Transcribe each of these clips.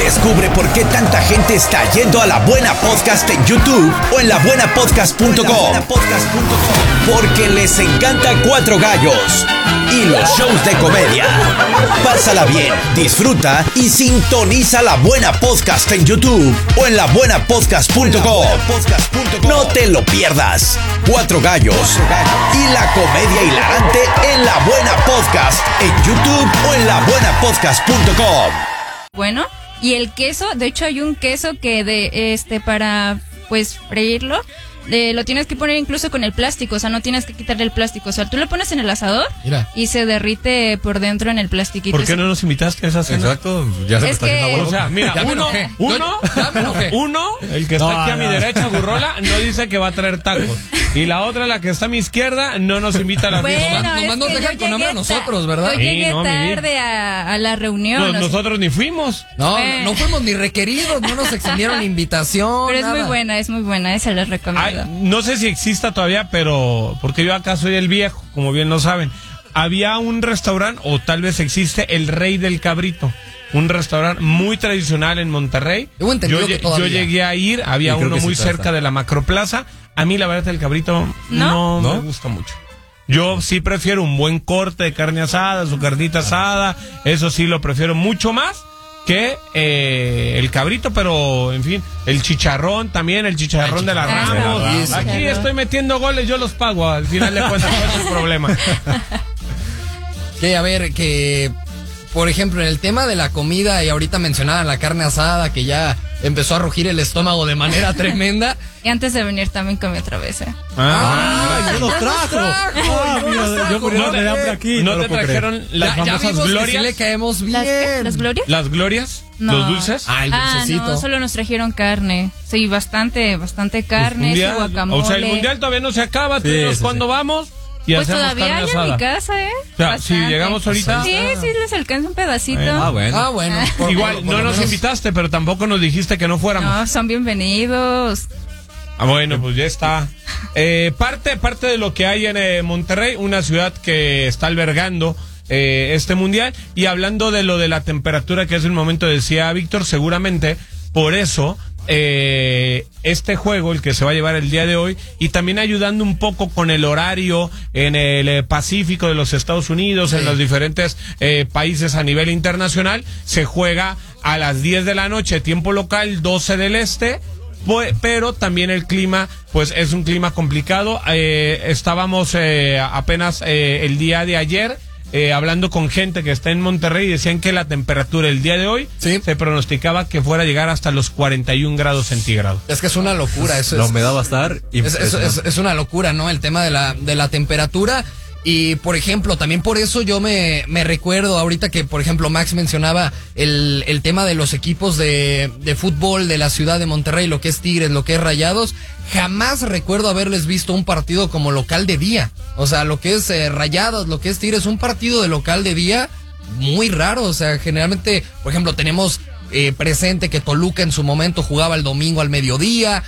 Descubre por qué tanta gente está yendo a La Buena Podcast en YouTube o en labuenapodcast.com. Porque les encanta Cuatro Gallos y los shows de comedia. Pásala bien, disfruta y sintoniza La Buena Podcast en YouTube o en labuenapodcast.com. No te lo pierdas. Cuatro Gallos y la comedia hilarante en La Buena Podcast en YouTube o en labuenapodcast.com. Bueno, y el queso, de hecho hay un queso que para pues freírlo, lo tienes que poner incluso con el plástico, o sea, no tienes que quitarle el plástico, o sea, tú lo pones en el asador. Mira. Y se derrite por dentro en el plastiquito. ¿Por qué no nos invitaste a esa cena? Exacto, ya se me está haciendo abuelo. O sea, mira, uno, el que está aquí a mi derecha, Gurrola, no dice que va a traer tacos. Y la otra, la que está a mi izquierda, no nos invita a la fiesta. Nomás nos dejan con hambre a nosotros, ¿verdad? Yo llegué tarde a la reunión. Nosotros ni fuimos. No fuimos ni requeridos, no nos extendieron invitación. Pero es muy buena, esa les recomiendo. No sé si exista todavía, pero porque yo acá soy el viejo, como bien lo saben. Había un restaurante, o tal vez existe, El Rey del Cabrito. Un restaurante muy tradicional en Monterrey. Yo llegué a ir, había uno muy cerca de la Macroplaza. A mí la verdad el cabrito no me gusta mucho. Yo sí prefiero un buen corte de carne asada, su carnita asada. Eso sí lo prefiero mucho más que el cabrito, pero en fin, el chicharrón también, el chicharrón de la Ramos. Aquí estoy metiendo goles, yo los pago. Al final de cuentas, no es el problema. A ver, por ejemplo, en el tema de la comida, y ahorita mencionaban la carne asada, que ya empezó a rugir el estómago de manera tremenda. Y antes de venir también comí otra vez, yo los trajo. Yo muriendo de hambre aquí. ¿No te trajeron las famosas glorias? Sí le caemos bien. ¿Las glorias? ¿Las glorias? No. ¿Los dulces? El dulcecito. No, solo nos trajeron carne. Sí, bastante carne, Mundial, guacamole. O sea, el mundial todavía no se acaba. ¿Cuándo vamos? Y pues todavía carne hay asada. en mi casa, O sea, si llegamos ahorita. Sí, les alcanza un pedacito. Bueno. Igual, no nos invitaste, pero tampoco nos dijiste que no fuéramos. No, son bienvenidos. Bueno, pues ya está. Parte de lo que hay en Monterrey, una ciudad que está albergando este mundial. Y hablando de lo de la temperatura, que hace un momento decía Víctor, seguramente por eso este juego, el que se va a llevar el día de hoy, y también ayudando un poco con el horario en el Pacífico de los Estados Unidos, en los diferentes países a nivel internacional, se juega a las 10 de la noche, tiempo local, 12 del este. Pero también el clima, pues es un clima complicado. Estábamos apenas el día de ayer hablando con gente que está en Monterrey y decían que la temperatura el día de hoy se pronosticaba que fuera a llegar hasta los 41 grados centígrados. Es que es una locura. La humedad va a estar es una locura, ¿no? El tema de la temperatura. Y, por ejemplo, también por eso yo me recuerdo ahorita que, por ejemplo, Max mencionaba el tema de los equipos de fútbol de la ciudad de Monterrey, lo que es Tigres, lo que es Rayados. Jamás recuerdo haberles visto un partido como local de día. O sea, lo que es Rayados, lo que es Tigres, un partido de local de día muy raro. O sea, generalmente, por ejemplo, tenemos presente que Toluca en su momento jugaba el domingo al mediodía.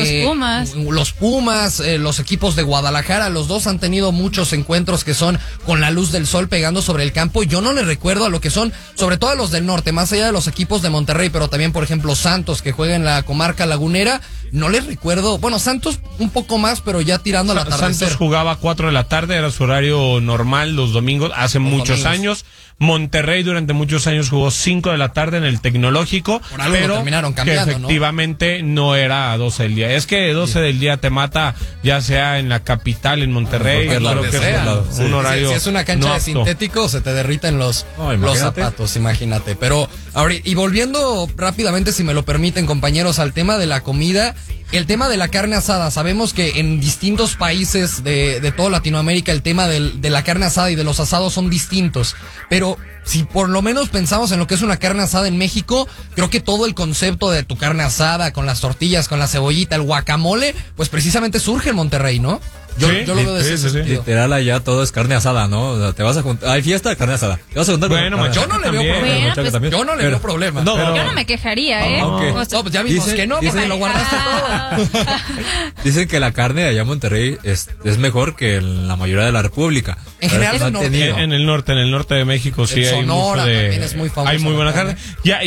Los Pumas, los equipos de Guadalajara, los dos han tenido muchos encuentros que son con la luz del sol pegando sobre el campo. Yo no les recuerdo a lo que son, sobre todo a los del norte, más allá de los equipos de Monterrey, pero también, por ejemplo, Santos, que juega en la comarca lagunera. No les recuerdo, bueno, Santos un poco más, pero ya tirando al atardecer. Santos jugaba a 4 de la tarde, era su horario normal los domingos, hace muchos años. Monterrey durante muchos años jugó 5 de la tarde en el Tecnológico, pero terminaron cambiando, que efectivamente no era a 12 del día. Es que 12 del día te mata, ya sea en la capital, en Monterrey, un horario. Si es una cancha de sintético, se te derriten los zapatos, imagínate. Pero y volviendo rápidamente, si me lo permiten, compañeros, al tema de la comida, el tema de la carne asada. Sabemos que en distintos países de toda Latinoamérica el tema de la carne asada y de los asados son distintos, pero si por lo menos pensamos en lo que es una carne asada en México, creo que todo el concepto de tu carne asada con las tortillas, con la cebollita, el guacamole, pues precisamente surge en Monterrey, ¿no? Yo lo veo de ese sentido. Literal, allá todo es carne asada, ¿no? O sea, te vas a juntar. Hay fiesta de carne asada. Te vas a juntar. Bueno, yo no le veo problema. Yo no le veo problema. Yo no me quejaría, ¿eh? Pues ya vimos que no, porque lo guardaste todo. Dicen que la carne de allá en Monterrey es mejor que en la mayoría de la República. En general, en el norte de México sí hay Sonora mucho de. También es muy famoso. Hay muy buena carne. Ya,